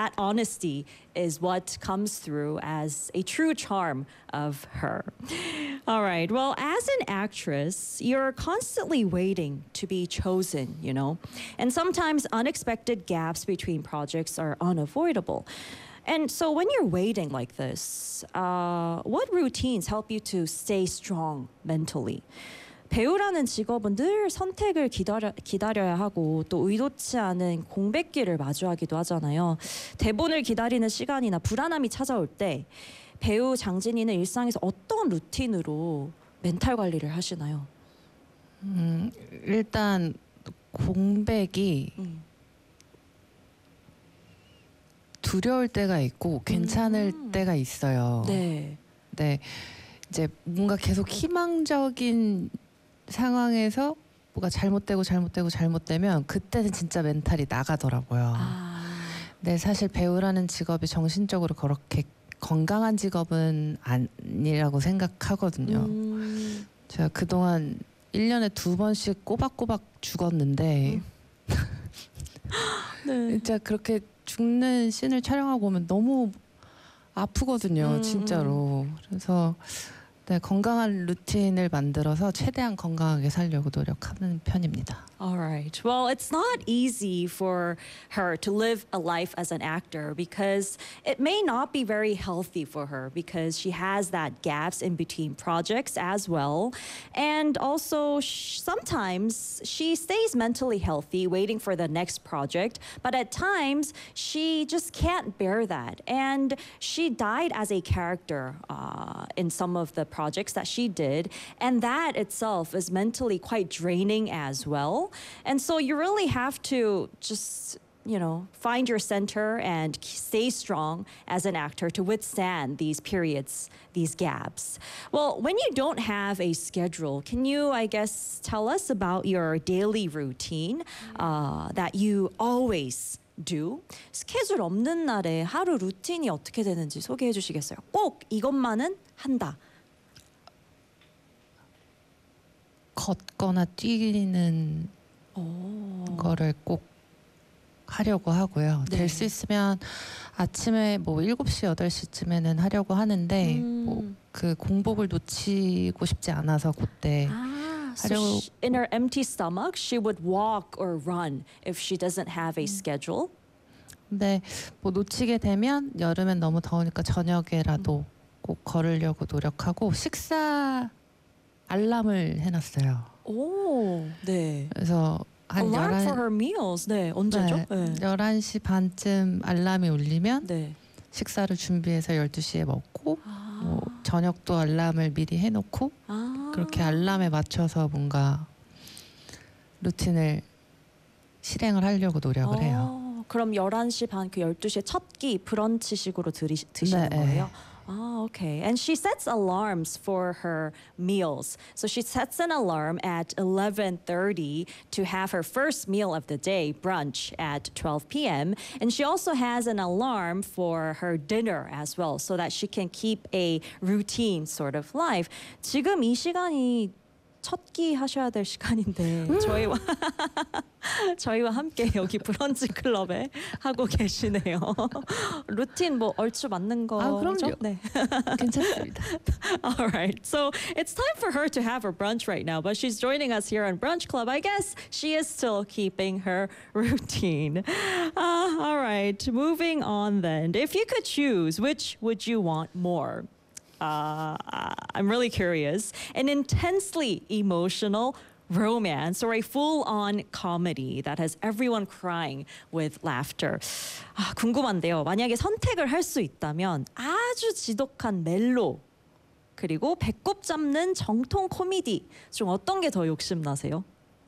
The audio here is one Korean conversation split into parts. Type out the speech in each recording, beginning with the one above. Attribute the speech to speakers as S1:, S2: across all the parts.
S1: that honesty is what comes through as a true charm of her. All right. Well, as an actress, you're constantly waiting to be chosen, you know? And sometimes unexpected gaps between projects are unavoidable. And so when you're waiting like this, what routines help you to stay strong mentally? 배우라는 직업은 늘 선택을 기다려야 하고 또 의도치 않은 공백기를 마주하기도 하잖아요. 대본을 기다리는 시간이나 불안함이 찾아올 때 배우 장진이는 일상에서 어떤 루틴으로 멘탈 관리를 하시나요?
S2: 일단 공백이 두려울 때가 있고 괜찮을 때가 있어요.
S1: 네.
S2: 네, 이제 뭔가 계속 희망적인 상황에서 뭐가 잘못되면 그때는 진짜 멘탈이 나가더라고요. 네, 사실 배우라는 직업이 정신적으로 그렇게 건강한 직업은 아니라고 생각하거든요. 제가 그동안 1년에 2번씩 꼬박꼬박 죽었는데
S1: 네.
S2: 진짜 그렇게 죽는 씬을 촬영하고 오면 너무 아프거든요, 진짜로. 그래서 네, 건강한 루틴을 만들어서 최대한 건강하게 살려고 노력하는 편입니다.
S1: All right. Well, it's not easy for her to live a life as an actor because it may not be very healthy for her because she has that gaps in between projects as well. And also sometimes she stays mentally healthy waiting for the next project, but at times she just can't bear that. And she died as a character in some of the projects that she did, and that itself is mentally quite draining as well. And so you really have to just, you know, find your center and stay strong as an actor to withstand these periods, these gaps. Well, when you don't have a schedule, can you, I guess, tell us about your daily routine that you always do? 스케줄 없는 날에 하루 루틴이 어떻게 되는지 소개해 주시겠어요? 꼭 이것만은 한다.
S2: 걷거나 뛰는 거를 꼭 하려고 하고요.
S1: 네.
S2: 될 수 있으면 아침에 뭐 7시, 8시쯤에는 하려고 하는데 뭐 그 공복을 놓치고 싶지 않아서 그때
S1: So in her empty stomach, she would walk or run if she doesn't have a schedule.
S2: 근데 뭐 놓치게 되면 여름엔 너무 더우니까 저녁에라도 꼭 걸으려고 노력하고 식사 알람을 해놨어요.
S1: 오, 네.
S2: 그래서 한
S1: Alarm for her meals. 네, 언제죠?
S2: 네, 11시 반쯤 알람이 울리면
S1: 네.
S2: 식사를 준비해서 12시에 먹고 뭐 저녁도 알람을 미리 해놓고 그렇게 알람에 맞춰서 뭔가 루틴을 실행을 하려고 노력을 해요.
S1: 그럼 11시 반, 그 12시에 첫 끼 브런치식으로 드시는
S2: 네.
S1: 거예요? Okay. And she sets alarms for her meals. So she sets an alarm at 11:30 to have her first meal of the day, brunch, at 12 p.m. And she also has an alarm for her dinner as well, so that she can keep a routine sort of life. 지금 이 시간이 첫 끼 하셔야 될 시간인데 저희와 함께 여기 브런치 클럽에 하고 계시네요. 루틴 뭐 얼추 맞는 거죠?
S2: 그럼요.
S1: 네.
S2: 괜찮습니다.
S1: All right. So it's time for her to have her brunch right now, but she's joining us here on Brunch Club. I guess she is still keeping her routine. All right. Moving on then. If you could choose, which would you want more? I'm really curious. An intensely emotional romance or a full-on comedy that has everyone crying with laughter. 궁금한데요. 만약에 선택을 할 수 있다면 아주 지독한 멜로 그리고 배꼽 잡는 정통 코미디 중 어떤 게 더 욕심나세요?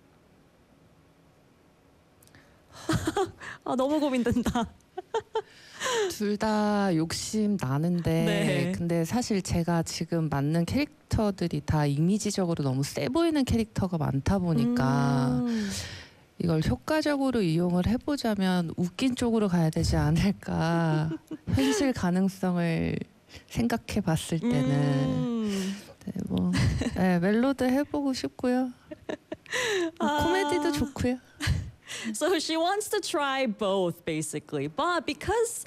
S1: 너무 고민된다.
S2: 둘 다 욕심 나는데
S1: 네.
S2: 근데 사실 제가 지금 맡는 캐릭터들이 다 이미지적으로 너무 세 보이는 캐릭터가 많다 보니까 이걸 효과적으로 이용을 해보자면 웃긴 쪽으로 가야 되지 않을까. 현실 가능성을 생각해 봤을 때는 네, 뭐 네, 멜로도 해보고 싶고요. 코미디도 좋고요.
S1: So she wants to try both, basically. But because